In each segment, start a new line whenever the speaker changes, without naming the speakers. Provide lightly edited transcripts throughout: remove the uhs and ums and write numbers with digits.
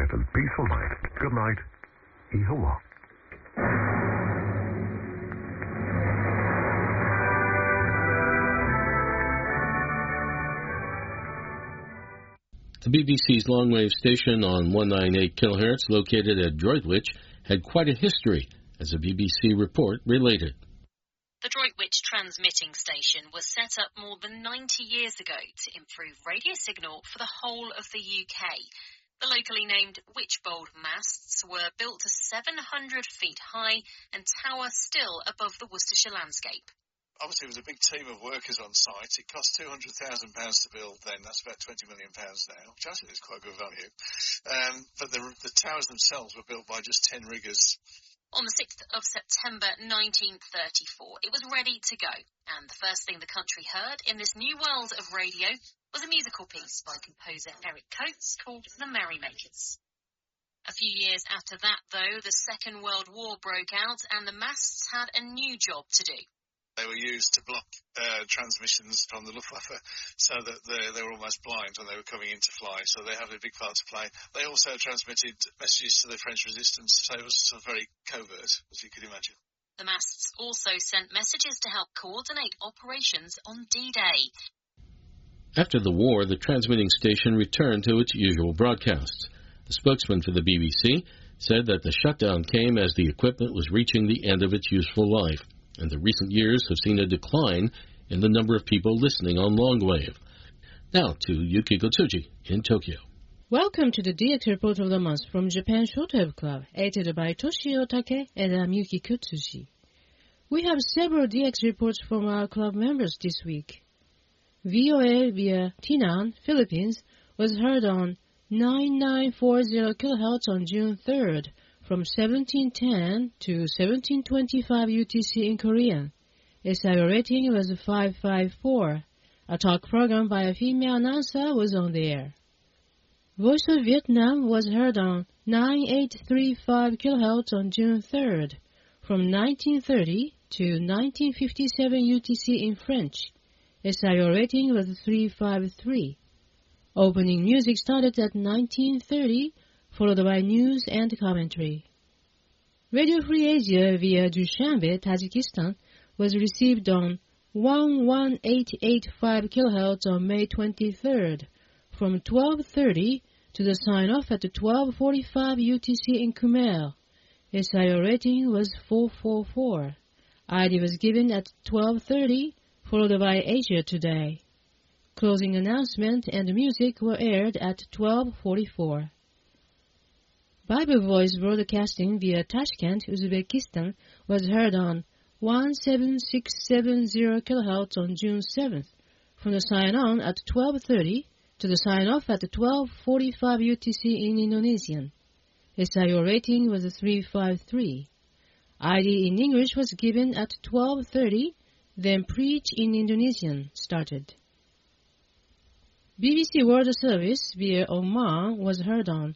quiet and peaceful night. Good night. Ihawa.
The BBC's long-wave station on 198 kHz, located at Droitwich, had quite a history, as a BBC report related.
The Droitwich transmitting station was set up more than 90 years ago to improve radio signal for the whole of the UK. The locally named Witchbold masts were built to 700 feet high and tower still above the Worcestershire landscape.
Obviously, it was a big team of workers on site. It cost £200,000 to build then. That's about £20 million now, which I think is quite good value. But the towers themselves were built by just 10 riggers.
On the 6th of September 1934, it was ready to go. And the first thing the country heard in this new world of radio was a musical piece by composer Eric Coates called The Merrymakers. A few years after that, though, the Second World War broke out and the masts had a new job to do.
They were used to block transmissions from the Luftwaffe so that they were almost blind when they were coming in to fly. So they have a big part to play. They also transmitted messages to the French resistance, so it was sort of very covert, as you could imagine.
The masts also sent messages to help coordinate operations on D-Day.
After the war, the transmitting station returned to its usual broadcasts. The spokesman for the BBC said that the shutdown came as the equipment was reaching the end of its useful life, and the recent years have seen a decline in the number of people listening on longwave. Now to Yukiko Tsuji in Tokyo.
Welcome to the DX Report of the Month from Japan Shortwave Club, edited by Toshio Take and Yukiko Tsuji. We have several DX reports from our club members this week. VOA via Tainan, Philippines, was heard on 9940 kHz on June 3rd, from 1710 to 1725 UTC in Korean. SIO rating was 554. A talk program by a female announcer was on the air. Voice of Vietnam was heard on 9835 kHz on June 3rd, from 1930 to 1957 UTC in French. SIO rating was 353. Opening music started at 1930, followed by news and commentary. Radio Free Asia via Dushanbe, Tajikistan, was received on 11885 kHz on May 23rd, from 1230 to the sign-off at 1245 UTC in Khmer. SIO rating was 444. ID was given at 1230, followed by Asia Today. Closing announcement and music were aired at 1244. Bible Voice broadcasting via Tashkent, Uzbekistan, was heard on 17670 kHz on June 7th, from the sign-on at 1230 to the sign-off at 1245 UTC in Indonesian. SIO rating was 353. ID in English was given at 1230, then Preach in Indonesian started. BBC World Service via Oman was heard on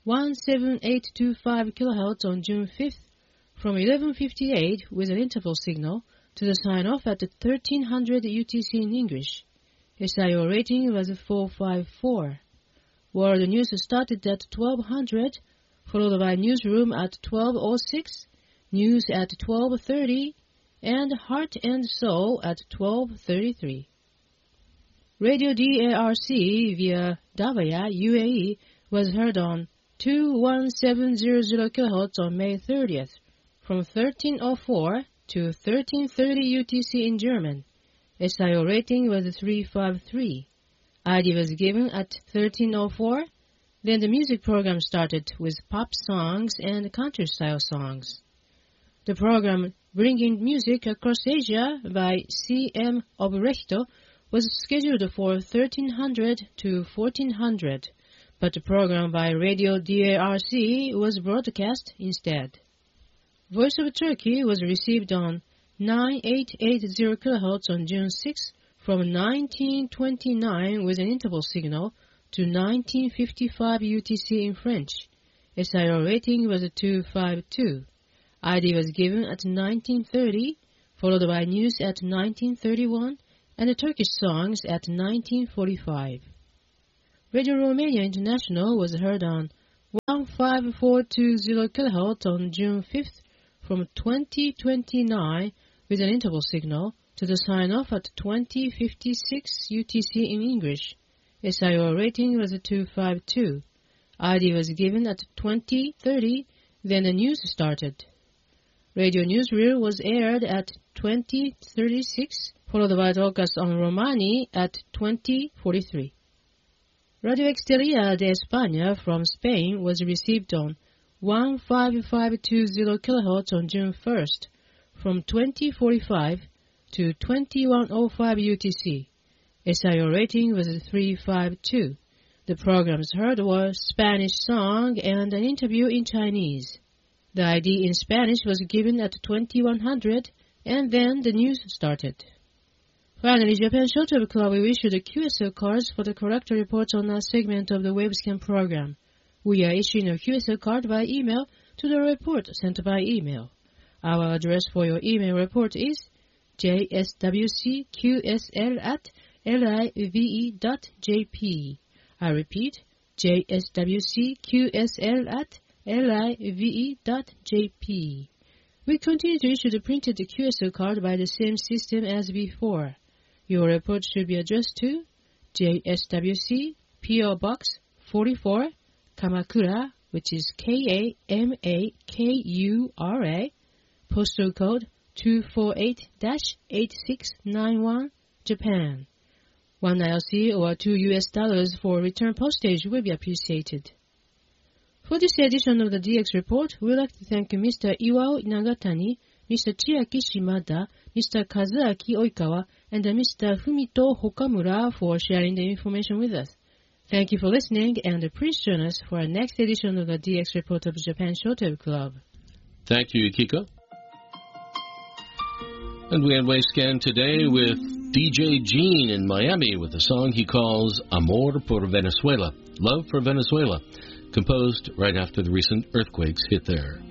17825 kHz on June 5th, from 1158 with an interval signal to the sign-off at 1300 UTC in English. SIO rating was 454. World News started at 1200, followed by Newsroom at 1206, News at 1230, and Heart and Soul at 1233. Radio DARC via Davaya, UAE, was heard on 21700 kHz on May 30th, from 1304 to 1330 UTC in German. SIO rating was 353. ID was given at 1304. Then the music program started with pop songs and country-style songs. The program Bringing Music Across Asia by C.M. Obrechto was scheduled for 1300 to 1400, but the program by Radio DARC was broadcast instead. Voice of Turkey was received on 9880 kHz on June 6 from 1929 with an interval signal to 1955 UTC in French. SIO rating was 252. ID was given at 1930, followed by news at 1931, and the Turkish songs at 1945. Radio Romania International was heard on 15420 kHz on June 5th from 2029 with an interval signal to the sign-off at 2056 UTC in English. SIO rating was 252. ID was given at 2030, then the news started. Radio newsreel was aired at 2036, followed by broadcast on Romani at 2043. Radio Exterior de España from Spain was received on 15520 kHz on June 1st from 2045 to 2105 UTC. SIO rating was 352. The programs heard were Spanish song and an interview in Chinese. The ID in Spanish was given at 2100 and then the news started. Finally, Japan Shortwave Club will issue the QSL cards for the correct reports on our segment of the Wavescan program. We are issuing a QSL card by email to the report sent by email. Our address for your email report is jswcqsl@live.jp. I repeat, jswcqsl@live.jp. We continue to issue the printed QSL card by the same system as before. Your report should be addressed to JSWC PO Box 44, Kamakura, which is Kamakura, postal code 248-8691, Japan. $1 ILC or $2 for return postage will be appreciated. For this edition of the DX Report, we would like to thank Mr. Iwao Nagatani, Mr. Chiaki Shimada, Mr. Kazuaki Oikawa, and Mr. Fumito Hokamura for sharing the information with us. Thank you for listening, and please join us for our next edition of the DX Report of Japan Shortwave Club.
Thank you, Kiko. And we end Wavescan today with DJ Gene in Miami with a song he calls Amor por Venezuela, Love for Venezuela, composed right after the recent earthquakes hit there.